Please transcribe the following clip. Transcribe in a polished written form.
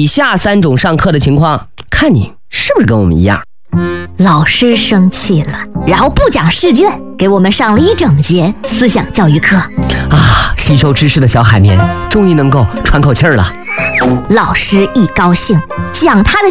以下3种上课的情况，看你是不是跟我们一样。 老师生气了，然后不讲试卷，给我们上了一整节思想教育课。 吸收知识的小海绵终于能够喘口气儿了。 老师一高兴，讲他的